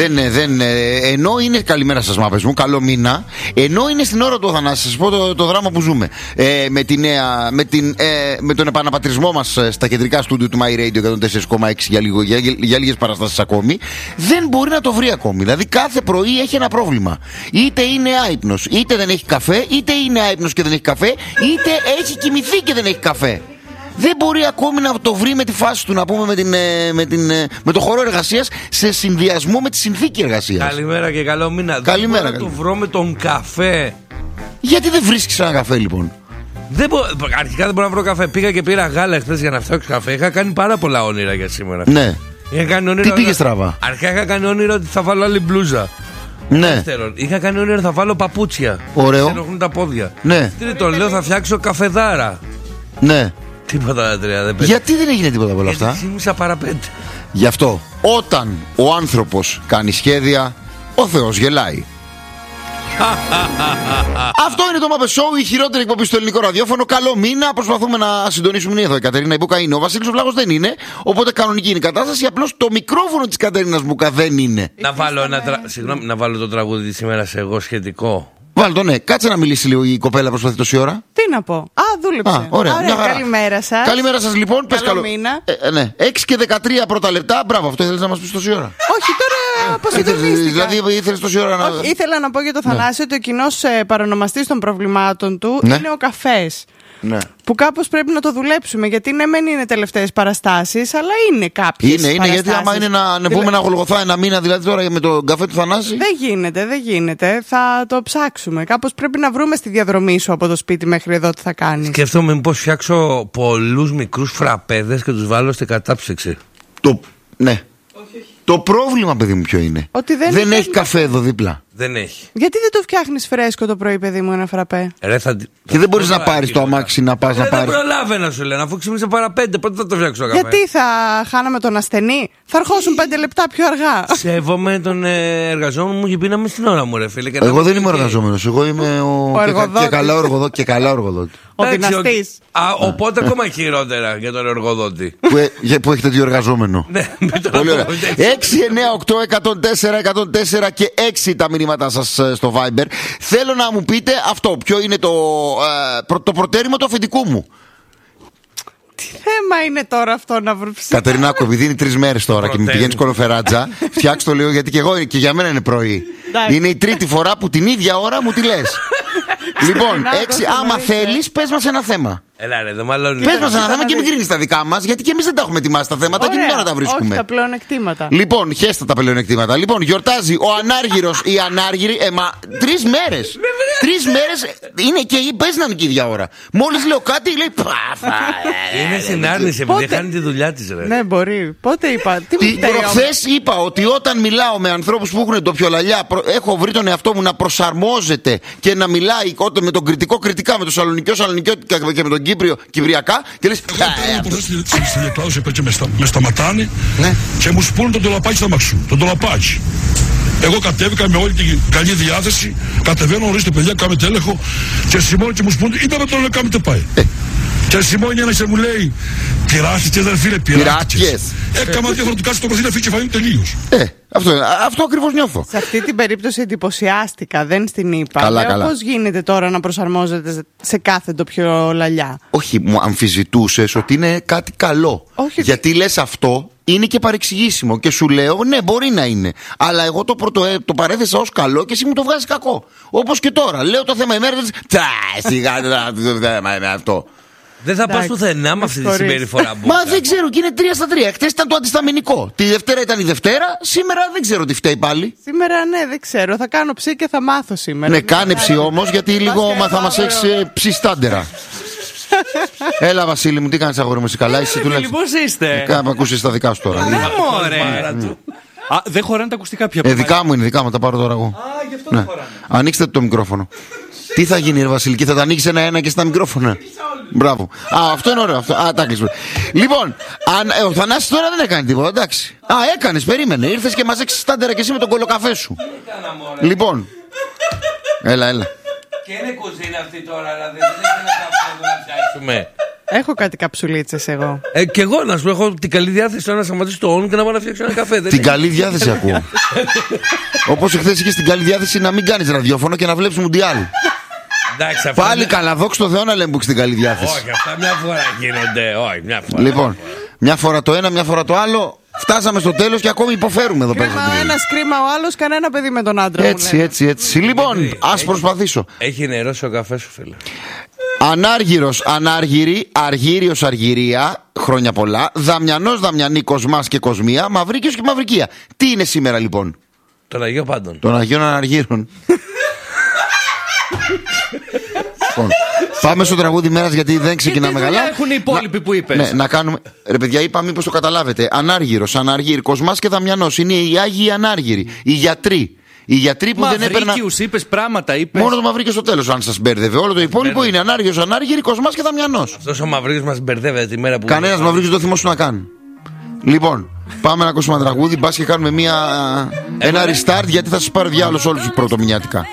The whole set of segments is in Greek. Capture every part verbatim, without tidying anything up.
Δεν, δεν, ενώ είναι καλημέρα σας μάπες μου, καλό μήνα. Ενώ είναι στην ώρα του Θανάση, σας πω το, το δράμα που ζούμε. Ε, με, τη νέα, με, την, ε, με τον επαναπατρισμό μας στα κεντρικά στούντιο του My Radio εκατόν τέσσερα κόμμα έξι για, λίγο, για, για λίγες παραστάσεις ακόμη. Δεν μπορεί να το βρει ακόμη. Δηλαδή κάθε πρωί έχει ένα πρόβλημα. Είτε είναι άυπνος, είτε δεν έχει καφέ, είτε είναι άυπνος και δεν έχει καφέ, είτε έχει κοιμηθεί και δεν έχει καφέ. Δεν μπορεί ακόμη να το βρει με τη φάση του, να πούμε, με, την, με, την, με το χώρο εργασίας σε συνδυασμό με τη συνθήκη εργασίας. Καλημέρα και καλό μήνα. Καλημέρα. Δεν μπορώ να το βρω με τον καφέ. Γιατί δεν βρίσκεις ένα καφέ λοιπόν? Δεν μπο... Αρχικά δεν μπορώ να βρω καφέ. Πήγα και πήρα γάλα χθες για να φτιάξω καφέ. Είχα κάνει πάρα πολλά όνειρα για σήμερα. Ναι. Είχα κάνει όνειρα... Τι πήγε στραβά? Αρχικά είχα κάνει όνειρα ότι θα βάλω άλλη μπλούζα. Ναι. Δεύτερον, είχα κάνει όνειρα θα βάλω παπούτσια. Ωραίο. Ενοχλούν τα πόδια. Ναι. Τρίτον, λέω θα φτιάξω καφεδάρα. Ναι. Τίποτα τα τρία δεν πέτυχε. Γιατί δεν έγινε τίποτα από όλα αυτά? Ξύπνησα παρά πέντε. Γι' αυτό, όταν ο άνθρωπος κάνει σχέδια, ο Θεός γελάει. Αυτό είναι το Muppet Show, η χειρότερη εκπομπή στο ελληνικό ραδιόφωνο. Καλό μήνα, προσπαθούμε να συντονίσουμε εδώ. Η Κατερίνα η Μπούκα είναι, ο Βασίλης ο Βλάχος δεν είναι. Οπότε κανονική είναι η κατάσταση. Απλώς το μικρόφωνο της Κατερίνας Μπούκα δεν είναι. Να βάλω, ένα τρα... Συγγνώμη, να βάλω το τραγούδι της ημέρας εγώ σχετικό. Βάλ' το, ναι. Κάτσε να μιλήσει λίγο η κοπέλα, προσπαθεί τόση ώρα. Τι να πω. Α, δούλεψε. Α, ωραία. Ωραία, καλημέρα σας. Καλημέρα σας λοιπόν. Καλό, καλό μήνα. Ε, ναι. έξι και δεκατρία πρώτα λεπτά. Μπράβο, αυτό ήθελες να μας πεις τόση ώρα? Όχι, τώρα αποσυντονίστηκα. Δηλαδή ήθελες τόση ώρα να... Όχι, ήθελα να πω για το Θανάση, ναι, ότι ο κοινός ε, παρονομαστής των προβλημάτων του, ναι, είναι ο καφές. Ναι. Που κάπως πρέπει να το δουλέψουμε. Γιατί ναι, μεν είναι τελευταίες παραστάσεις, αλλά είναι κάποιες. Είναι, είναι, γιατί άμα είναι να, να πούμε να Γολγοθά ένα μήνα, δηλαδή τώρα με τον καφέ του Θανάση. Δεν γίνεται, δεν γίνεται. Θα το ψάξουμε. Κάπως πρέπει να βρούμε στη διαδρομή σου από το σπίτι μέχρι εδώ τι θα κάνεις. Σκέφτομαι μήπως φτιάξω πολλούς μικρούς φραπέδες και τους βάλω στην κατάψυξη. Το. Ναι. Όχι, όχι. Το πρόβλημα, παιδί μου, ποιο είναι? Ότι δεν, δεν έχει καφέ εδώ δίπλα. Δεν έχει. Γιατί δεν το φτιάχνεις φρέσκο το πρωί, παιδί μου, ένα φραπέ? Ρε, θα... Και δεν μπορείς να πάρεις το αμάξι να πας να πάρεις. Δεν προλάβαινα, σου λέω, αφού ξύπνησε παρά πέντε. Πότε θα το φτιάξω το καφέ? Γιατί θα χάναμε τον ασθενή? Θα αρχώσουν πέντε λεπτά πιο αργά. Σέβομαι τον ε, εργαζόμενο μου και πίναμε στην ώρα μου, ρε φίλε. Και εγώ δεν είμαι ο εργαζόμενος. Εγώ είμαι ο. ο εργοδότης. Και καλά εργοδότη. Και καλά εργοδότη. Ο δυναστής. Οπότε ακόμα χειρότερα για τον εργοδότη. Που έχει τέτοιο εργαζόμενο. Πολύ ωραία. έξι εννιά οκτώ εκατόν τέσσερα εκατόν τέσσερα και έξι τα μηνύματά σας στο Viber. Θέλω να μου πείτε αυτό. Ποιο είναι το, ε, το προτέρημα του αφεντικού μου? Τι θέμα είναι τώρα αυτό να βρω? Κατερινάκο, επειδή είναι τρεις μέρες τώρα και μου πηγαίνεις κολοφεράτζα, φτιάξτε το λίγο, γιατί και εγώ και για μένα είναι πρωί. Είναι η τρίτη φορά που την ίδια ώρα μου τη λες. Λοιπόν, έξι, άμα θέλεις, πες μας ένα θέμα. Έλα ρε, δεν μάλλον. Πες μας ένα θέμα και μην κρίνεις τα δικά μας, γιατί και εμείς δεν τα έχουμε ετοιμάσει τα θέματα. Και τώρα τα βρίσκουμε. Όχι τα πλεονεκτήματα. Λοιπόν, χέστα τα πλεονεκτήματα. Λοιπόν, γιορτάζει ο ανάργυρος, η ανάργυρη. Ε, μα τρεις μέρες. Τρεις μέρες είναι και πες να είναι και η ίδια ώρα. Μόλις λέω κάτι, λέει παφ. Είναι συνάρνηση, επειδή χάνει τη δουλειά της, ρε. Ναι, μπορεί. Πότε είπα? Τι μου Προχθές είπα ότι όταν μιλάω με ανθρώπους που έχουν ντοπιολαλιά, έχω βρει τον εαυτό μου να προσαρμόζεται και να μιλάει με τον κριτικό κριτικά, με το σαλονικιό σαλονικιό και με τον Κύπριο κυπριακά. Και λες. Στη διακλάδωση με σταματάνε και μου σπούν τον τολαπάκι στα μαξού. Τον τολαπάκι. Εγώ κατέβηκα με όλη την καλή διάθεση. Κατεβαίνω, ορίστε παιδιά, κάνετε έλεγχο. Και σημώνει και μου σπούν, είπαμε τώρα να κάνετε πάει. Και σημώνει ένα και μου λέει, πειράχτηκες δεν φίλε, πειράχτηκες. Έκανα δύο χρονικά στο κοθή να φύγει και φανεί τελείως. Ε, αυτό, αυτό ακριβώς νιώθω. Σε αυτή την περίπτωση εντυπωσιάστηκα, δεν στην είπα. Καλά, καλά. Πώς γίνεται τώρα να προσαρμόζεται σε κάθε ντοπιολαλιά? Όχι, μου αμφισβητούσες ότι είναι κάτι καλό. Όχι, γιατί τι... λες αυτό είναι και παρεξηγήσιμο. Και σου λέω, ναι, μπορεί να είναι. Αλλά εγώ το, πρωτο, το παρέθεσα ως καλό και εσύ μου το βγάζεις κακό. Όπως και τώρα. Λέω το θέμα ημέρα, τσα, σιγά το θέμα είναι αυτό. Δεν θα πας πουθενά με αυτή τη συμπεριφορά μου. Μα δεν ξέρω, και είναι τρία στα τρία. Χτες ήταν το αντισταμινικό. Τη Δευτέρα ήταν η Δευτέρα. Σήμερα δεν ξέρω τι φταίει πάλι. Σήμερα ναι, δεν ξέρω. Θα κάνω ψή και θα μάθω σήμερα. Ναι, κάνε ψή όμως, γιατί λίγο θα μας έχεις ψιστάντερα. Έλα, Βασίλη μου, τι κάνεις αγόρι μου, εσύ καλά? Εσύ τουλάχιστον. Πώς είστε? Κάμε ακούσεις τα δικά σου τώρα. Α, δεν χωράνε τα ακουστικά πια. Ε, δικά μου είναι, δικά μου, τα πάρω τώρα εγώ. Α, γι' αυτό δεν χωράνε. Ανοίξτε το μικρόφωνο. Τι θα γίνει, ρε Βασιλική, θα τα ανοίξει ένα-ένα και στα μικρόφωνα. Μπράβο. Α, αυτό είναι ωραίο. Αυτό. Α, τα κλείσουμε. Λοιπόν, αν, ε, ο Θανάσης τώρα δεν έκανε τίποτα, εντάξει. Α, έκανες, περίμενε. Ήρθες και μας έξι στάντερα και εσύ με τον κολοκαφέ σου. Λοιπόν. Έλα, έλα. Και είναι κουζίνα αυτή τώρα, δηλαδή δεν έχει ένα καφέ να φτιάξουμε. Έχω κάτι καψουλίτσες εγώ. Ε, και εγώ να σου έχω την καλή διάθεση να σταματήσω το on και να πάω να φτιάξω ένα καφέ. Την καλή διάθεση ακούω. Όπως εχθές είχες την καλή διάθεση να μην κάνεις ραδιόφωνο και να βλέπεις Μουντιάλ. Εντάξει, Πάλι είναι... καλά, δόξα τω Θεώ να λέμε που έχεις την καλή διάθεση. Όχι, αυτά μια φορά γίνονται. Όχι, μια φορά. Λοιπόν, μια φορά το ένα, μια φορά το άλλο. Φτάσαμε στο τέλος και ακόμη υποφέρουμε εδώ πέρα. Κρίμα ο ένας, κρίμα ο άλλος, κανένα παιδί με τον άντρα. Έτσι, έτσι, έτσι. Λοιπόν, ας προσπαθήσω. Έχει νερώσει ο καφέ σου, φίλε. Ανάργυρος, ανάργυρη, αργύριος, αργυρία, χρόνια πολλά. Δαμιανός, δαμιανή, κοσμάς και κοσμία. Μαυρίκιος και μαυρικία. Τι είναι σήμερα λοιπόν? Τον Αγίο Πάντων. Των Αγίων Αναργύρων. Λοιπόν, πάμε στο τραγούδι μέρας γιατί δεν ξεκινάμε καλά. Τι έχουν οι υπόλοιποι να, που είπες? Ναι, να κάνουμε. Ρε παιδιά, είπα μήπως το καταλάβετε. Ανάργυρος, αναργύρη, κοσμάς και δαμιανός. Είναι οι Άγιοι Ανάργυροι. Οι γιατροί. Οι γιατροί που δεν έπαιρναν. Μαυρίκιους είπες, πράγματα είπες. Μόνο το Μαυρίκιο στο τέλος, αν σας μπέρδευε. Όλο το υπόλοιπο είναι Ανάργυρος, Ανάργυρη, Κοσμάς και Δαμιανός. Αυτός ο Μαυρίκιος μας μπερδεύεται τη μέρα που. Κανένας Μαυρίκιος δεν θυμόσου να κάνει. Λοιπόν, πάμε να ακούσουμε ένα τραγούδι. Μπας και κάνουμε μια, ένα restart γιατί θα σας πάρει διάλογος όλους τους πρωτομηνιάτικα.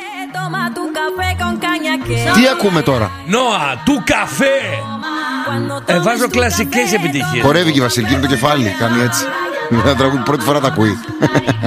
Τι ακούμε τώρα? Νόα, του καφέ. Ε, βάζω κλασικές επιτυχίες. Χορεύει και η Βασιλική με το κεφάλι. Κάνει έτσι. Ένα τραγούδι πρώτη φορά τα ακούει.